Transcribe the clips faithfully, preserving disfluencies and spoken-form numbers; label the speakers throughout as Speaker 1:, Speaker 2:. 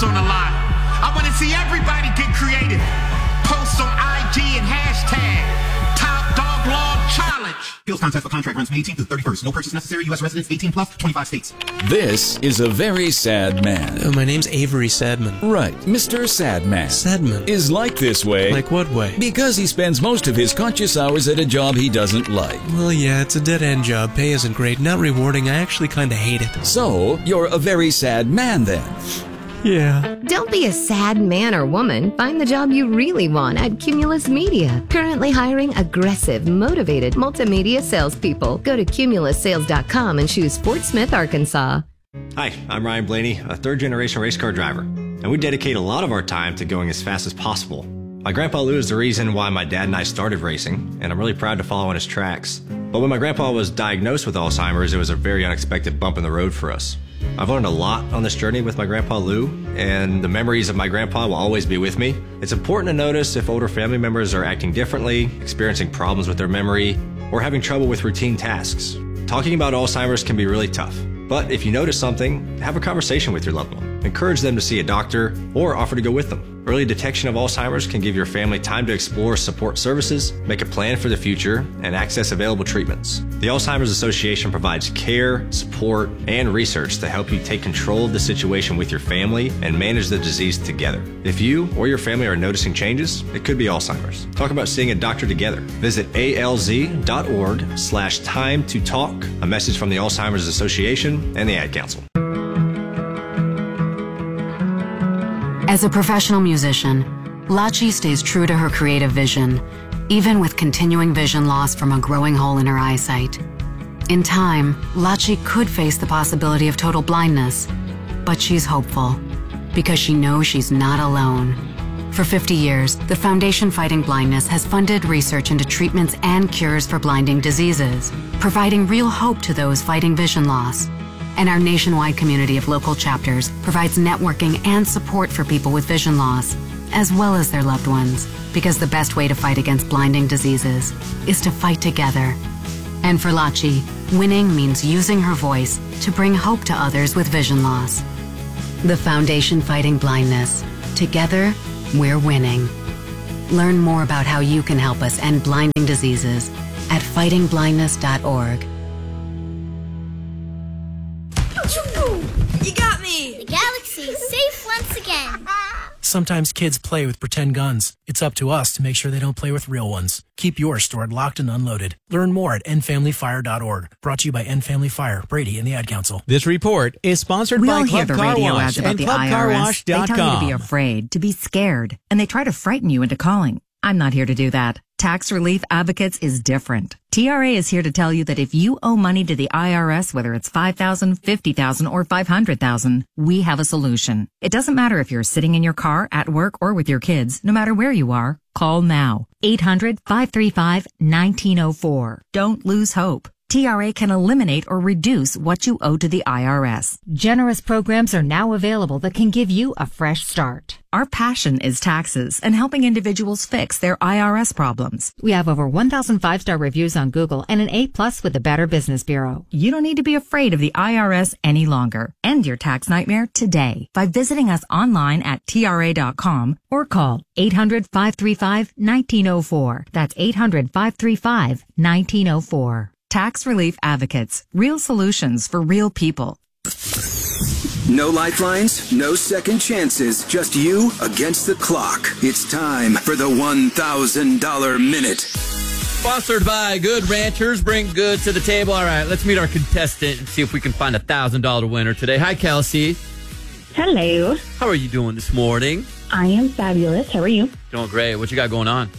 Speaker 1: dollars on the line. I want to see everybody get creative. Post on I G and hashtag Top Dog Law Challenge.
Speaker 2: Appeals contest for contract runs May eighteenth to the thirty-first. No purchase necessary. U S residents eighteen plus, twenty-five states.
Speaker 3: This is a very sad man.
Speaker 4: Oh, my name's Avery Sadman.
Speaker 3: Right, Mister Sadman.
Speaker 4: Sadman.
Speaker 3: Is like this way.
Speaker 4: Like what way?
Speaker 3: Because he spends most of his conscious hours at a job he doesn't like.
Speaker 4: Well, yeah, it's a dead-end job. Pay isn't great, not rewarding. I actually kind of hate it.
Speaker 3: So, you're a very sad man then.
Speaker 4: Yeah.
Speaker 5: Don't be a sad man or woman. Find the job you really want at Cumulus Media. Currently hiring aggressive, motivated multimedia salespeople. Go to cumulus sales dot com and choose Fort Smith, Arkansas.
Speaker 6: Hi, I'm Ryan Blaney, a third-generation race car driver, and we dedicate a lot of our time to going as fast as possible. My grandpa Lou is the reason why my dad and I started racing, and I'm really proud to follow in his tracks. But when my grandpa was diagnosed with Alzheimer's, it was a very unexpected bump in the road for us. I've learned a lot on this journey with my grandpa Lou, and the memories of my grandpa will always be with me. It's important to notice if older family members are acting differently, experiencing problems with their memory, or having trouble with routine tasks. Talking about Alzheimer's can be really tough, but if you notice something, have a conversation with your loved one. Encourage them to see a doctor or offer to go with them. Early detection of Alzheimer's can give your family time to explore support services, make a plan for the future, and access available treatments. The Alzheimer's Association provides care, support, and research to help you take control of the situation with your family and manage the disease together. If you or your family are noticing changes, it could be Alzheimer's. Talk about seeing a doctor together. Visit alz.org slash time to talk. A message from the Alzheimer's Association and the Ad Council.
Speaker 7: As a professional musician, Lachi stays true to her creative vision, even with continuing vision loss from a growing hole in her eyesight. In time, Lachi could face the possibility of total blindness, but she's hopeful because she knows she's not alone. For fifty years, the Foundation Fighting Blindness has funded research into treatments and cures for blinding diseases, providing real hope to those fighting vision loss. And our nationwide community of local chapters provides networking and support for people with vision loss, as well as their loved ones, because the best way to fight against blinding diseases is to fight together. And for Lachi, winning means using her voice to bring hope to others with vision loss. The Foundation Fighting Blindness. Together, we're winning. Learn more about how you can help us end blinding diseases at fighting blindness dot org.
Speaker 8: You got me! The galaxy's safe once again.
Speaker 9: Sometimes kids play with pretend guns. It's up to us to make sure they don't play with real ones. Keep yours stored locked and unloaded. Learn more at end family fire dot org. Brought to you by End Family Fire, Brady, and the Ad Council.
Speaker 10: This report is sponsored
Speaker 11: we
Speaker 10: by
Speaker 11: all
Speaker 10: Club
Speaker 11: hear the
Speaker 10: Car
Speaker 11: radio
Speaker 10: Wash
Speaker 11: ads about
Speaker 10: and
Speaker 11: the
Speaker 10: club car
Speaker 11: I R S.
Speaker 10: wash dot com.
Speaker 11: They tell you to be afraid, to be scared, and they try to frighten you into calling. I'm not here to do that. Tax Relief Advocates is different. T R A is here to tell you that if you owe money to the I R S, whether it's five thousand dollars, fifty thousand dollars, or five hundred thousand dollars, we have a solution. It doesn't matter if you're sitting in your car, at work, or with your kids. No matter where you are, call now. eight hundred, five three five, one nine zero four. Don't lose hope. T R A can eliminate or reduce what you owe to the I R S.
Speaker 12: Generous programs are now available that can give you a fresh start.
Speaker 11: Our passion is taxes and helping individuals fix their I R S problems.
Speaker 12: We have over one thousand five-star reviews on Google and an A plus with the Better Business Bureau.
Speaker 11: You don't need to be afraid of the I R S any longer. End your tax nightmare today by visiting us online at T R A dot com or call eight hundred, five three five, one nine zero four. That's eight hundred, five three five, one nine zero four. Tax Relief Advocates. Real solutions for real people.
Speaker 13: No lifelines, no second chances, just you against the clock. It's time for the one thousand dollars Minute.
Speaker 14: Sponsored by Good Ranchers. Bring good to the table. All right, let's meet our contestant and see if we can find a one thousand dollars winner today. Hi, Kelsey.
Speaker 15: Hello.
Speaker 14: How are you doing this morning?
Speaker 15: I am fabulous. How are you?
Speaker 14: Doing great. What you got going on?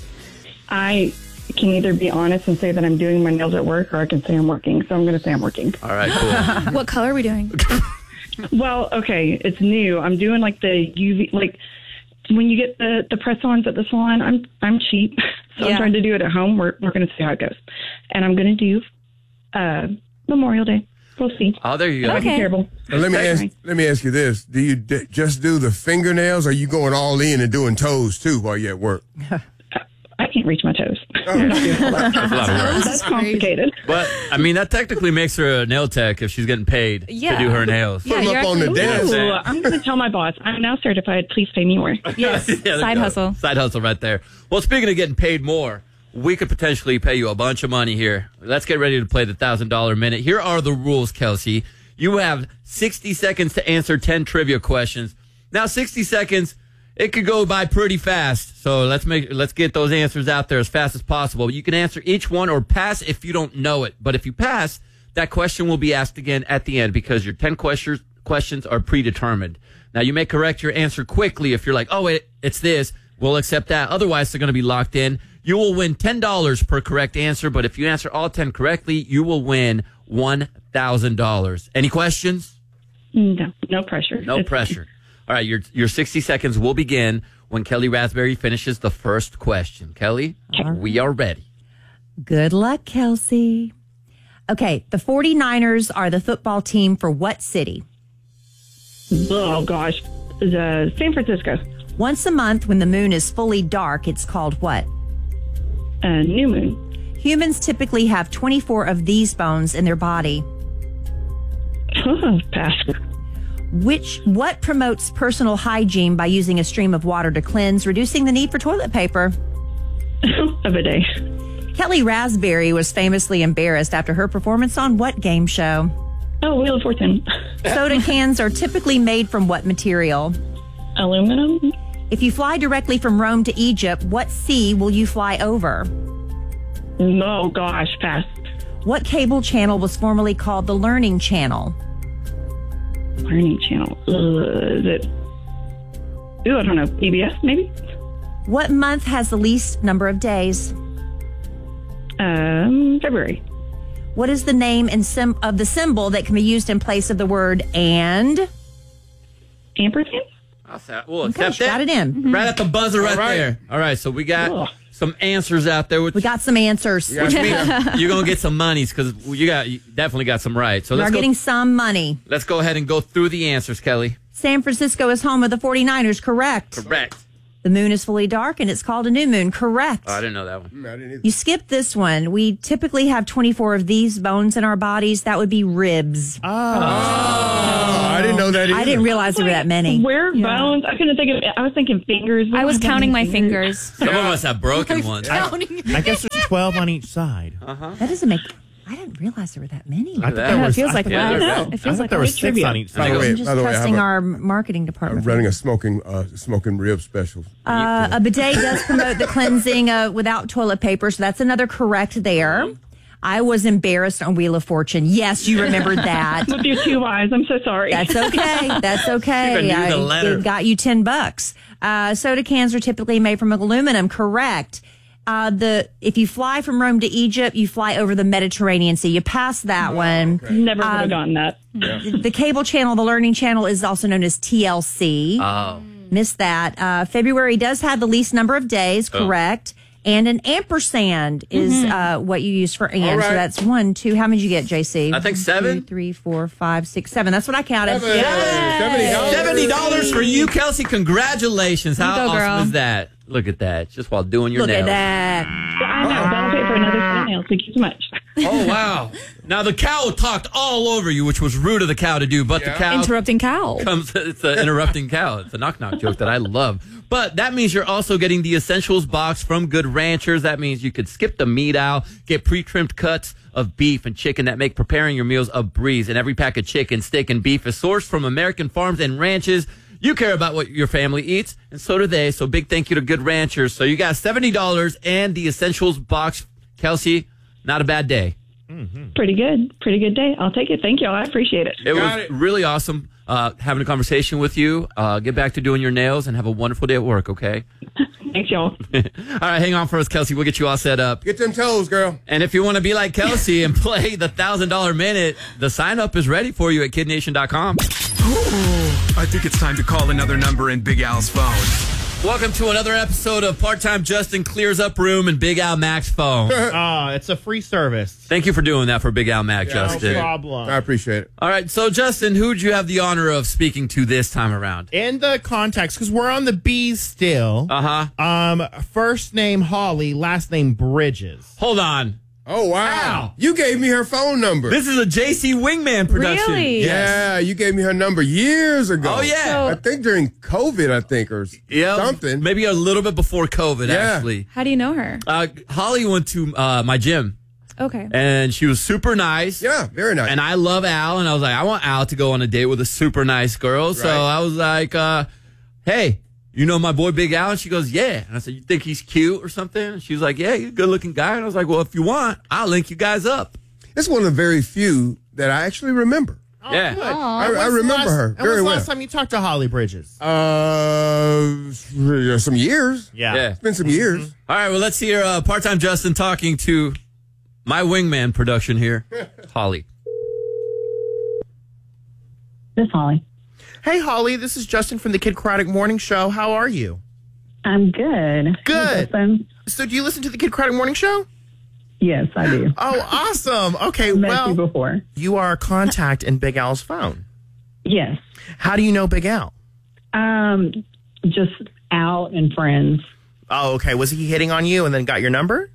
Speaker 15: I can either be honest and say that I'm doing my nails at work, or I can say I'm working. So I'm going to say I'm working.
Speaker 14: All right, cool.
Speaker 16: What color are we doing?
Speaker 15: Well, okay, it's new. I'm doing like the U V, like when you get the, the press-ons at the salon. I'm I'm cheap, so
Speaker 16: Yeah.
Speaker 15: I'm trying to do it at home. We're we're going to see how it goes, and I'm going to do uh, Memorial Day. We'll see.
Speaker 14: Oh, there you go.
Speaker 15: It might be terrible.
Speaker 17: Now, let me ask. Let me ask you this: do you d- just do the fingernails, or are you going all in and doing toes too while you're at work?
Speaker 15: I can can't reach my toes.
Speaker 14: That's a lot of work.
Speaker 15: That's complicated.
Speaker 14: But, I mean, that technically makes her a nail tech if she's getting paid
Speaker 15: Yeah.
Speaker 14: to do her nails.
Speaker 15: Yeah,
Speaker 17: Put 'em up on the dance.
Speaker 15: Ooh, I'm going to tell my boss. I'm now certified. Please pay me more.
Speaker 14: Yes. Yeah, there you go. Side hustle right there. Well, speaking of getting paid more, we could potentially pay you a bunch of money here. Let's get ready to play the one thousand dollars minute. Here are the rules, Kelsey. You have sixty seconds to answer ten trivia questions. Now, sixty seconds, it could go by pretty fast. So let's make let's get those answers out there as fast as possible. You can answer each one or pass if you don't know it. But if you pass, that question will be asked again at the end because your ten questions questions are predetermined. Now, you may correct your answer quickly if you're like, oh, it, it's this. We'll accept that. Otherwise, they're going to be locked in. You will win ten dollars per correct answer, but if you answer all ten correctly, you will win one thousand dollars. Any questions?
Speaker 15: No, no pressure.
Speaker 14: No
Speaker 15: It's-
Speaker 14: pressure. All right, your your sixty seconds will begin when Kelly Raspberry finishes the first question. Kelly, we are ready.
Speaker 10: Good luck, Kelsey. Okay, the 49ers are the football team for what city?
Speaker 15: Oh, gosh. The San Francisco.
Speaker 10: Once a month, when the moon is fully dark, it's called what?
Speaker 15: A new moon.
Speaker 10: Humans typically have twenty-four of these bones in their body.
Speaker 15: Pass.
Speaker 10: Which what promotes personal hygiene by using a stream of water to cleanse, reducing the need for toilet paper?
Speaker 15: A bidet.
Speaker 10: Kelly Raspberry was famously embarrassed after her performance on what game show?
Speaker 15: Oh, Wheel of Fortune.
Speaker 10: Soda cans are typically made from what material?
Speaker 15: Aluminum.
Speaker 10: If you fly directly from Rome to Egypt, what sea will you fly over?
Speaker 15: Oh, gosh, pass.
Speaker 10: What cable channel was formerly called the Learning Channel?
Speaker 15: Learning Channel. Uh, is it? Ooh, I don't know. P B S, maybe?
Speaker 10: What month has the least number of days?
Speaker 15: Um, February.
Speaker 10: What is the name and sim- of the symbol that can be used in place of the word and?
Speaker 15: Ampersand?
Speaker 14: I'll say, we'll
Speaker 10: Okay,
Speaker 14: accept
Speaker 10: she got
Speaker 14: it.
Speaker 10: it in.
Speaker 14: Right at the buzzer right,
Speaker 10: All right.
Speaker 14: there. All right, so we got
Speaker 10: Ugh.
Speaker 14: some answers out there. Which,
Speaker 10: We got some answers.
Speaker 14: which means you're going to get some monies because you got you definitely got some right. So
Speaker 10: We
Speaker 14: let's
Speaker 10: are
Speaker 14: go,
Speaker 10: getting some money.
Speaker 14: let's go ahead and go through the answers, Kelly.
Speaker 10: San Francisco is home of the 49ers, correct.
Speaker 14: Correct.
Speaker 10: The moon is fully dark and it's called a new moon, correct.
Speaker 14: Oh, I didn't know that one.
Speaker 10: You skipped this one. We typically have twenty-four of these bones in our bodies. That would be ribs. Oh.
Speaker 17: I didn't know that either.
Speaker 10: I didn't realize there were that many.
Speaker 15: Where bones? I couldn't think of. I was thinking fingers.
Speaker 16: I was counting my fingers.
Speaker 14: Some of us have broken ones.
Speaker 18: I guess there's twelve on each side.
Speaker 14: Uh-huh.
Speaker 10: That doesn't make... I didn't realize there were that many.
Speaker 18: I thought there was,
Speaker 16: it feels like
Speaker 18: I,
Speaker 16: that.
Speaker 18: I,
Speaker 16: Yeah,
Speaker 18: I,
Speaker 16: it feels
Speaker 18: I thought
Speaker 16: like
Speaker 18: there
Speaker 16: a
Speaker 18: was
Speaker 16: great
Speaker 18: six
Speaker 16: trivia.
Speaker 18: on each
Speaker 17: By the
Speaker 18: side.
Speaker 17: way,
Speaker 10: I'm just
Speaker 17: by the way, I
Speaker 10: trusting
Speaker 17: have a-
Speaker 10: our marketing
Speaker 17: I'm
Speaker 10: department.
Speaker 17: running a smoking uh, smoking rib special.
Speaker 10: Uh, a bidet does promote the cleansing uh, without toilet paper, so that's another correct there. I was embarrassed on Wheel of Fortune. Yes, you remembered that.
Speaker 15: With your two eyes. I'm so sorry.
Speaker 10: That's okay. That's okay.
Speaker 14: She even knew the
Speaker 10: I-
Speaker 14: letter.
Speaker 10: It got you ten bucks. Uh, soda cans are typically made from aluminum. Correct. Uh, the if you fly from Rome to Egypt, you fly over the Mediterranean Sea. You pass that one.
Speaker 15: Never would have
Speaker 10: Um,
Speaker 15: gotten that.
Speaker 10: The, the cable channel, the Learning Channel, is also known as T L C.
Speaker 14: Oh.
Speaker 10: Missed that. Uh, February does have the least number of days,
Speaker 14: Oh.
Speaker 10: correct. And an ampersand is
Speaker 14: Mhm.
Speaker 10: uh, what you use for and.
Speaker 14: All
Speaker 10: So
Speaker 14: right.
Speaker 10: that's one, two. How many did you get, J C?
Speaker 14: I think seven.
Speaker 10: Two, three, four, five, six, seven. That's what I counted.
Speaker 17: Seven. Seventy dollars.
Speaker 14: Seventy dollars for you, Kelsey. Congratulations! How
Speaker 16: You go,
Speaker 14: awesome
Speaker 16: girl.
Speaker 14: is that? Look at that! Just while doing your
Speaker 10: Look
Speaker 14: nails.
Speaker 10: at that.
Speaker 15: I know. That'll pay for another set of nails. Thank you so much.
Speaker 14: Oh wow! Now the cow talked all over you, which was rude of the cow to do. But the cow
Speaker 16: Interrupting cow.
Speaker 14: comes. It's an interrupting cow. It's a knock knock joke that I love. But that means you're also getting the essentials box from Good Ranchers. That means you could skip the meat aisle, get pre-trimmed cuts of beef and chicken that make preparing your meals a breeze. And every pack of chicken, steak, and beef is sourced from American farms and ranches. You care about what your family eats, and so do they. So big thank you to Good Ranchers. So you got seventy dollars and the essentials box. Kelsey, not a bad day.
Speaker 15: Pretty good. Pretty good day. I'll take it. Thank you. I appreciate it.
Speaker 14: It was really awesome uh, having a conversation with you. Uh, get back to doing your nails and have a wonderful day at work, okay?
Speaker 15: Thanks, y'all.
Speaker 14: All right, hang on for us, Kelsey. We'll get you all set up.
Speaker 17: Get them toes, girl.
Speaker 14: And if you want to be like Kelsey and play the one thousand dollars minute, the sign-up is ready for you at kid nation dot com.
Speaker 19: I think it's time to call another number in Big Al's phone.
Speaker 14: Welcome to another episode of Part-Time Justin Clears Up Room and Big Al Mac's phone.
Speaker 18: Oh, it's a free service.
Speaker 14: Thank you for doing that for Big Al Mac,
Speaker 17: Yeah,
Speaker 14: Justin.
Speaker 18: No problem.
Speaker 17: I appreciate it.
Speaker 14: All right, so Justin, who'd you have the honor of speaking to this time around?
Speaker 18: In the context, because we're on the B's still.
Speaker 14: Uh-huh.
Speaker 18: Um, first name Holly, last name Bridges.
Speaker 14: Hold on.
Speaker 17: Oh, wow. You gave me her phone number.
Speaker 14: This is a J C Wingman production.
Speaker 16: Really?
Speaker 17: Yeah, you gave me her number years ago.
Speaker 14: Oh, yeah.
Speaker 17: I think during COVID, I think, or
Speaker 14: Yeah,
Speaker 17: something.
Speaker 14: Maybe a little bit before COVID,
Speaker 17: Yeah.
Speaker 14: actually.
Speaker 16: How do you know her?
Speaker 14: Uh, Holly went to uh, my gym.
Speaker 16: Okay.
Speaker 14: And she was super nice.
Speaker 17: Yeah, very nice.
Speaker 14: And I love Al, and I was like, I want Al to go on a date with a super nice girl. So
Speaker 17: Right.
Speaker 14: I was like, uh, hey, you know my boy Big Al? And she goes, yeah. And I said, you think he's cute or something? And she was like, yeah, he's a good-looking guy. And I was like, well, if you want, I'll link you guys up.
Speaker 17: It's one of the very few that I actually remember.
Speaker 18: Oh,
Speaker 14: Yeah.
Speaker 18: good.
Speaker 17: I,
Speaker 18: And
Speaker 17: I
Speaker 18: when's the
Speaker 17: remember
Speaker 18: last-
Speaker 17: her
Speaker 18: and
Speaker 17: very
Speaker 18: when's the
Speaker 17: well.
Speaker 18: last time you talked to Holly Bridges?
Speaker 17: Uh, some years.
Speaker 18: Yeah.
Speaker 14: Yeah.
Speaker 17: It's been some years.
Speaker 14: All right, well, let's hear uh, Part-Time Justin talking to my Wingman production here, Holly.
Speaker 15: This Holly.
Speaker 18: Hey, Holly, this is Justin from the Kid Karate Morning Show. How are you?
Speaker 15: I'm good.
Speaker 18: Good.
Speaker 15: Listen.
Speaker 18: So do you listen to the Kid Karate Morning Show?
Speaker 15: Yes, I do.
Speaker 18: Oh, awesome. Okay,
Speaker 15: Met
Speaker 18: well,
Speaker 15: you before.
Speaker 18: you are a contact in Big Al's phone.
Speaker 15: Yes.
Speaker 18: How do you know Big Al?
Speaker 15: Um, just out and friends.
Speaker 18: Oh, okay. Was he hitting on you and then got your number?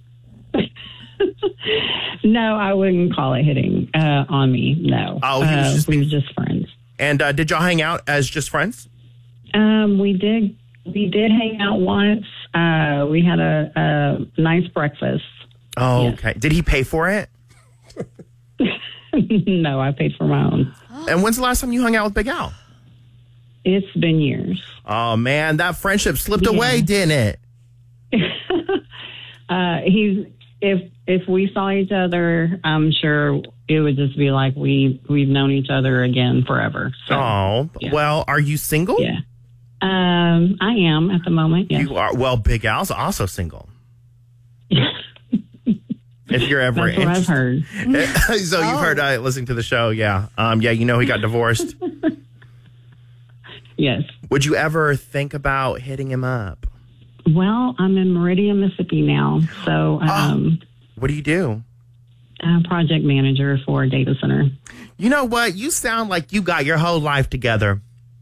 Speaker 15: No, I wouldn't call it hitting uh, on me. No.
Speaker 18: Oh, he was
Speaker 15: Uh,
Speaker 18: just
Speaker 15: we were just friends.
Speaker 18: And uh, did y'all hang out as just friends?
Speaker 15: Um, we did. We did hang out once. Uh, we had a, a nice breakfast.
Speaker 18: Oh,
Speaker 15: Yes.
Speaker 18: okay. Did he pay for it?
Speaker 15: No, I paid for my own.
Speaker 18: And when's the last time you hung out with Big Al?
Speaker 15: It's been years.
Speaker 18: Oh, man, that friendship slipped
Speaker 15: Yeah.
Speaker 18: away, didn't it?
Speaker 15: Uh, he's if if we saw each other, I'm sure it would just be like we we've known each other again forever. So,
Speaker 18: Oh,
Speaker 15: yeah.
Speaker 18: well, are you single?
Speaker 15: Yeah. Um, I am at the moment. Yes.
Speaker 18: You are. Well, Big Al's also single. If you're ever
Speaker 15: That's what I've heard.
Speaker 18: So you've heard uh, listening to the show, yeah. Um, yeah, you know he got divorced.
Speaker 15: Yes.
Speaker 18: Would you ever think about hitting him up?
Speaker 15: Well, I'm in Meridian, Mississippi now. So, um,
Speaker 18: What do you do?
Speaker 15: I'm project manager for a data center.
Speaker 18: You know what? You sound like you got your whole life together.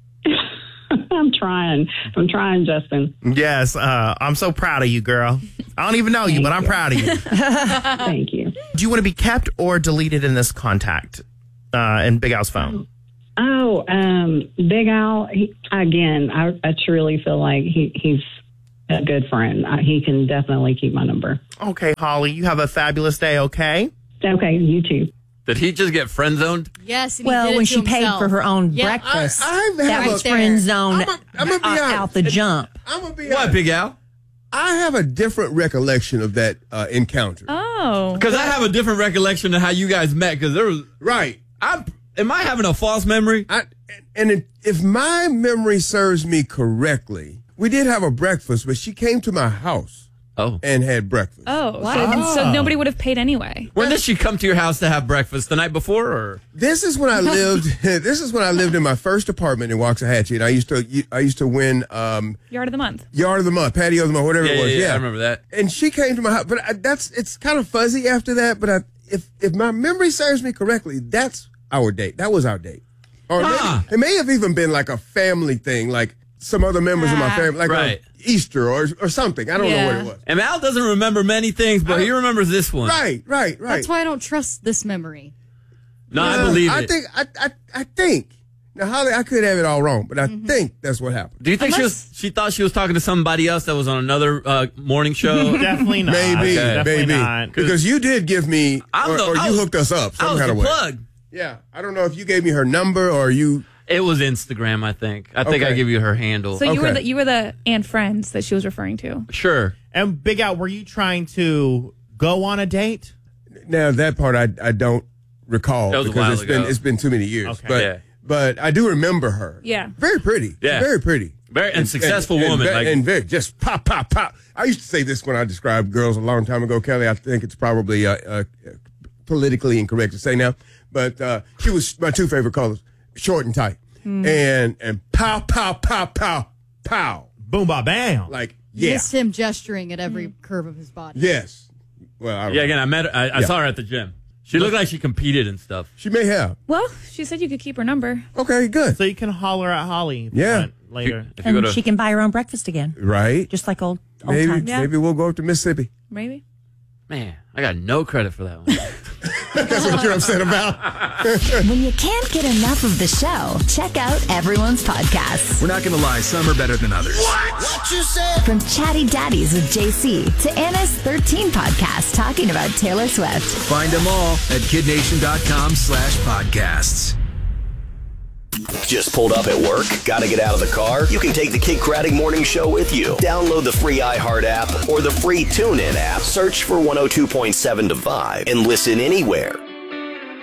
Speaker 15: I'm trying. I'm trying, Justin.
Speaker 18: Yes, uh, I'm so proud of you, girl. I don't even know you,
Speaker 15: Thank
Speaker 18: but I'm
Speaker 15: you.
Speaker 18: proud of you.
Speaker 15: Thank you.
Speaker 18: Do you want to be kept or deleted in this contact uh, in Big Al's phone?
Speaker 15: Oh, um, Big Al, he, again, I, I truly feel like he, he's a good friend. Uh, he can definitely keep my number.
Speaker 18: Okay, Holly, you have a fabulous day, okay?
Speaker 15: Okay, you too.
Speaker 14: Did he just get friend zoned?
Speaker 10: Yes. Well, when she paid for her own breakfast,
Speaker 17: I- I
Speaker 10: that
Speaker 17: have
Speaker 10: was
Speaker 17: a-
Speaker 10: friend zoned
Speaker 17: I'm a- I'm gonna be
Speaker 10: uh,
Speaker 17: honest.
Speaker 10: out the jump.
Speaker 17: I'm gonna be
Speaker 14: What,
Speaker 17: honest.
Speaker 14: Big Al?
Speaker 17: I have a different recollection of that uh, encounter.
Speaker 16: Oh.
Speaker 14: Because I have a different recollection of how you guys met. Because there was
Speaker 17: Right.
Speaker 14: I'm. Am I having a false memory?
Speaker 17: I, and it, if my memory serves me correctly, we did have a breakfast, but she came to my house
Speaker 14: Oh.
Speaker 17: and had breakfast.
Speaker 16: Oh. So, so nobody would have paid anyway.
Speaker 14: When did she come to your house to have breakfast? The night before, or
Speaker 17: This is when I lived. This is when I lived in my first apartment in Waxahachie, and I used to. I used to win um,
Speaker 16: Yard of the month.
Speaker 17: yard of the month, patio of the month, whatever
Speaker 14: yeah,
Speaker 17: it was.
Speaker 14: yeah,
Speaker 17: Yeah,
Speaker 14: yeah, I remember that.
Speaker 17: And she came to my house, but I, that's it's kind of fuzzy after that. But I, if if my memory serves me correctly, that's our date. That was our date, or
Speaker 14: Ah.
Speaker 17: maybe, it may have even been like a family thing, like some other members of my
Speaker 16: Ah.
Speaker 17: family, like
Speaker 14: Right.
Speaker 17: a Easter or or something. I don't know what
Speaker 16: Yeah.
Speaker 17: it was.
Speaker 14: And Al doesn't remember many things, but he remembers this one.
Speaker 17: Right, right, right.
Speaker 19: That's why I don't trust this memory.
Speaker 14: No, I
Speaker 17: Uh,
Speaker 14: believe
Speaker 17: I
Speaker 14: it.
Speaker 17: think I, I I think now Holly, I could have it all wrong, but I
Speaker 19: Mm-hmm.
Speaker 17: think that's what happened.
Speaker 14: Do you think she was? She thought she was talking to somebody else that was on another uh, morning show.
Speaker 18: Definitely not.
Speaker 17: Maybe,
Speaker 14: Okay.
Speaker 18: Definitely
Speaker 17: maybe,
Speaker 18: not.
Speaker 17: because you did give me,
Speaker 14: I'm
Speaker 17: or,
Speaker 14: the-
Speaker 17: or
Speaker 14: I
Speaker 17: you
Speaker 14: was-
Speaker 17: hooked us up
Speaker 14: I
Speaker 17: some
Speaker 14: was
Speaker 17: kind
Speaker 14: the
Speaker 17: of way.
Speaker 14: plug.
Speaker 17: Yeah, I don't know if you gave me her number or you.
Speaker 14: It was Instagram, I think. I think
Speaker 17: Okay.
Speaker 14: I give you her handle.
Speaker 16: So you were
Speaker 17: Okay.
Speaker 16: the you were the and friends that she was referring to.
Speaker 14: Sure.
Speaker 18: And Big Al, were you trying to go on a date?
Speaker 17: Now that part I I don't recall
Speaker 14: That was a
Speaker 17: because
Speaker 14: while
Speaker 17: it's been
Speaker 14: ago.
Speaker 17: it's been too many years.
Speaker 18: Okay.
Speaker 17: But
Speaker 14: Yeah.
Speaker 17: but I do remember her.
Speaker 16: Yeah.
Speaker 17: Very pretty.
Speaker 14: Yeah.
Speaker 17: Very pretty.
Speaker 14: Very and successful
Speaker 17: and,
Speaker 14: woman.
Speaker 17: And,
Speaker 14: like,
Speaker 17: and very just pop pop pop. I used to say this when I described girls a long time ago, Kelly. I think it's probably uh, uh, politically incorrect to say now, but uh, she was my two favorite colors: short and tight, and and pow pow pow pow pow.
Speaker 20: boom, ba, bam.
Speaker 17: Like,
Speaker 19: You
Speaker 17: yeah.
Speaker 19: missed him gesturing at every curve of his body.
Speaker 17: Yes. Well, I don't
Speaker 14: Yeah,
Speaker 17: know.
Speaker 14: again, I met her. I, I
Speaker 17: Yeah.
Speaker 14: saw her at the gym. She looked like she competed and stuff.
Speaker 17: She may have.
Speaker 16: Well, she said you could keep her number.
Speaker 17: Okay, good.
Speaker 18: So you can holler at Holly if you
Speaker 17: Yeah.
Speaker 18: want later.
Speaker 14: If you go
Speaker 10: And
Speaker 14: to,
Speaker 10: she can buy her own breakfast again,
Speaker 17: Right?
Speaker 10: just like old old
Speaker 17: Maybe,
Speaker 10: times.
Speaker 16: Yeah.
Speaker 17: maybe we'll go up to Mississippi.
Speaker 16: Maybe.
Speaker 14: man, I got no credit for that one.
Speaker 17: That's what you're upset about.
Speaker 21: When you can't get enough of the show, check out everyone's podcasts.
Speaker 13: We're not going to lie, some are better than others.
Speaker 21: What you said? From Chatty Daddies with J C to Anna's thirteen podcast talking about Taylor Swift.
Speaker 13: Find them all at kidnation.com slash podcasts.
Speaker 22: Just pulled up at work? Gotta get out of the car? You can take the Kid Craddock Morning Show with you. Download the free iHeart app or the free TuneIn app. Search for one oh two point seven to Vibe and listen anywhere.